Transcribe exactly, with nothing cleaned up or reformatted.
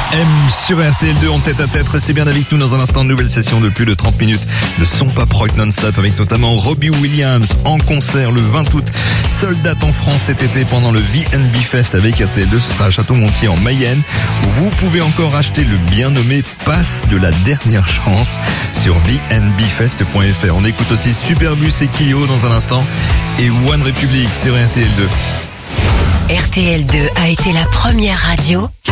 M sur R T L deux en tête à tête. Restez bien avec nous dans un instant. Nouvelle session de plus de trente minutes de son pop rock non-stop avec notamment Robbie Williams en concert le vingt août. Seule date en France cet été pendant le V and B Fest avec R T L deux. Ce sera à Château-Gontier en Mayenne. Vous pouvez encore acheter le bien nommé Pass de la dernière chance sur v n b fest point f r. On écoute aussi Superbus et Kyo dans un instant et One Republic sur R T L deux. R T L deux a été la première radio